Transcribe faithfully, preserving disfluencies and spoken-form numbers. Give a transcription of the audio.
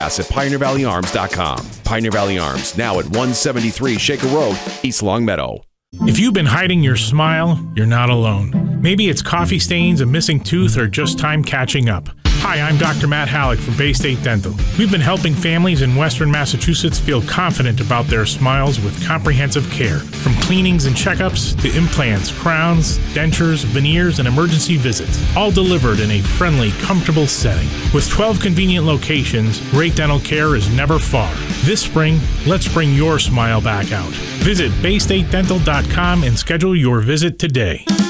at pioneer valley arms dot com. Pioneer Valley Arms, now at one seventy-three Shaker Road, East Longmeadow. If you've been hiding your smile, you're not alone. Maybe it's coffee stains, a missing tooth, or just time catching up. Hi, I'm Doctor Matt Halleck from Bay State Dental. We've been helping families in Western Massachusetts feel confident about their smiles with comprehensive care. From cleanings and checkups to implants, crowns, dentures, veneers, and emergency visits, all delivered in a friendly, comfortable setting. With twelve convenient locations, great dental care is never far. This spring, let's bring your smile back out. Visit bay state dental dot com and schedule your visit today.